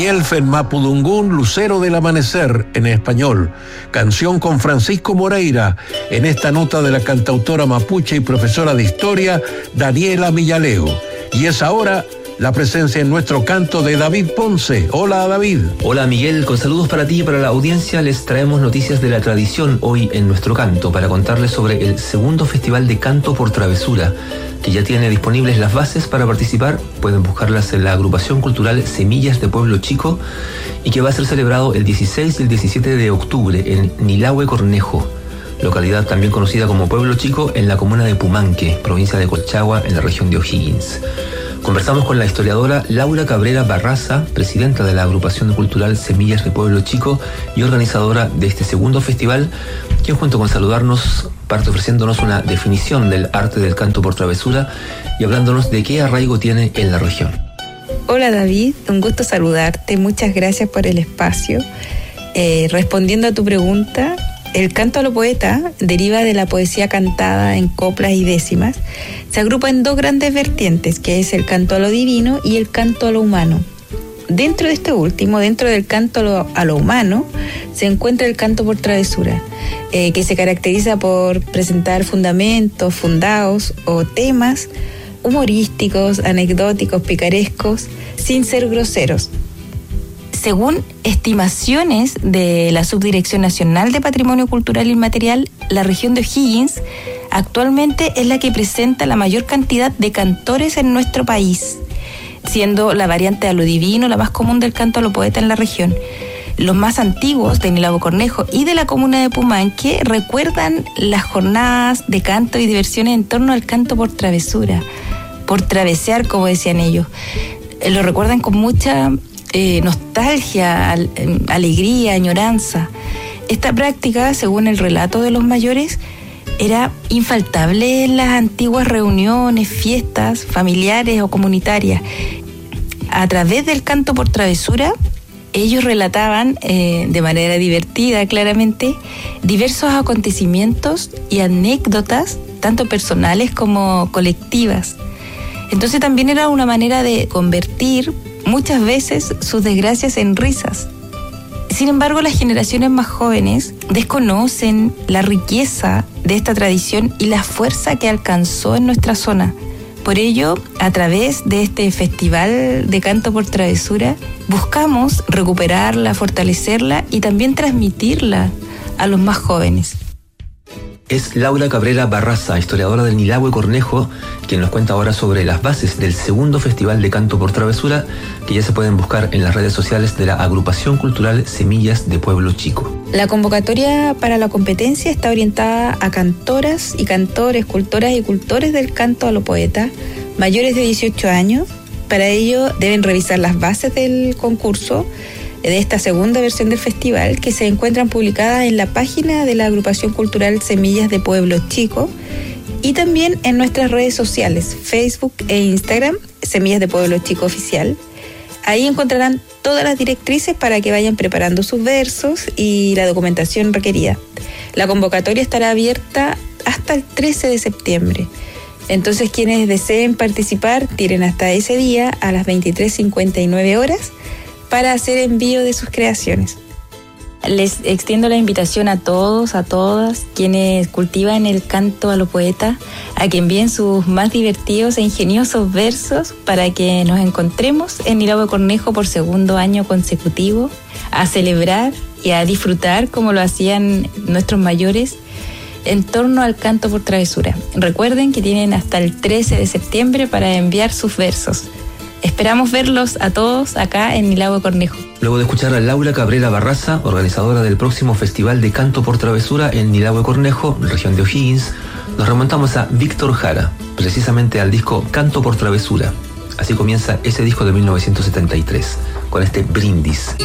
Nielfen Mapudungún, Lucero del Amanecer, en español. Canción con Francisco Moreira, en esta nota de la cantautora mapuche y profesora de historia, Daniela Millaleo. Y es ahora la presencia en nuestro canto de David Ponce. Hola, David. Hola, Miguel. Con saludos para ti y para la audiencia, les traemos noticias de la tradición hoy en nuestro canto para contarles sobre el segundo Festival de Canto por Travesura, que ya tiene disponibles las bases para participar. Pueden buscarlas en la agrupación cultural Semillas de Pueblo Chico y que va a ser celebrado el 16 y el 17 de octubre en Nilahue Cornejo, localidad también conocida como Pueblo Chico, en la comuna de Pumanque, provincia de Colchagua, en la región de O'Higgins. Conversamos con la historiadora Laura Cabrera Barraza, presidenta de la agrupación cultural Semillas de Pueblo Chico y organizadora de este segundo festival, quien junto con saludarnos parte ofreciéndonos una definición del arte del canto por travesura y hablándonos de qué arraigo tiene en la región. Hola, David, un gusto saludarte, muchas gracias por el espacio. Respondiendo a tu pregunta, el canto a lo poeta deriva de la poesía cantada en coplas y décimas. Se agrupa en dos grandes vertientes, que es el canto a lo divino y el canto a lo humano. Dentro de este último, dentro del canto a lo humano, se encuentra el canto por travesura, que se caracteriza por presentar fundamentos, fundados o temas humorísticos, anecdóticos, picarescos, sin ser groseros. Según estimaciones de la Subdirección Nacional de Patrimonio Cultural Inmaterial, la región de O'Higgins actualmente es la que presenta la mayor cantidad de cantores en nuestro país, siendo la variante a lo divino la más común del canto a lo poeta en la región. Los más antiguos de Nilahue Cornejo y de la comuna de Pumanque recuerdan las jornadas de canto y diversiones en torno al canto por travesura, por travesear, como decían ellos. Lo recuerdan con mucha nostalgia, alegría, añoranza. Esta práctica, según el relato de los mayores, era infaltable en las antiguas reuniones, fiestas familiares o comunitarias. A través del canto por travesura, ellos relataban de manera divertida, claramente, diversos acontecimientos y anécdotas, tanto personales como colectivas. Entonces también era una manera de convertir muchas veces sus desgracias en risas. Sin embargo, las generaciones más jóvenes desconocen la riqueza de esta tradición y la fuerza que alcanzó en nuestra zona. Por ello, a través de este festival de canto por travesura, buscamos recuperarla, fortalecerla y también transmitirla a los más jóvenes. Es Laura Cabrera Barraza, historiadora del Nilahue Cornejo, quien nos cuenta ahora sobre las bases del segundo Festival de Canto por Travesura, que ya se pueden buscar en las redes sociales de la agrupación cultural Semillas de Pueblo Chico. La convocatoria para la competencia está orientada a cantoras y cantores, cultoras y cultores del canto a lo poeta, mayores de 18 años. Para ello deben revisar las bases del concurso de esta segunda versión del festival, que se encuentran publicadas en la página de la agrupación cultural Semillas de Pueblo Chico y también en nuestras redes sociales, Facebook e Instagram, Semillas de Pueblo Chico Oficial. Ahí encontrarán todas las directrices para que vayan preparando sus versos y la documentación requerida. La convocatoria estará abierta hasta el 13 de septiembre. Entonces, quienes deseen participar, tienen hasta ese día a las 23:59 horas para hacer envío de sus creaciones. Les extiendo la invitación a todos, a todas, quienes cultivan el canto a lo poeta, a que envíen sus más divertidos e ingeniosos versos para que nos encontremos en Nilahue Cornejo por segundo año consecutivo, a celebrar y a disfrutar como lo hacían nuestros mayores en torno al canto por travesura. Recuerden que tienen hasta el 13 de septiembre para enviar sus versos. Esperamos verlos a todos acá en Nilahue Cornejo. Luego de escuchar a Laura Cabrera Barraza, organizadora del próximo Festival de Canto por Travesura en Nilahue Cornejo, región de O'Higgins, nos remontamos a Víctor Jara, precisamente al disco Canto por Travesura. Así comienza ese disco de 1973, con este Brindis.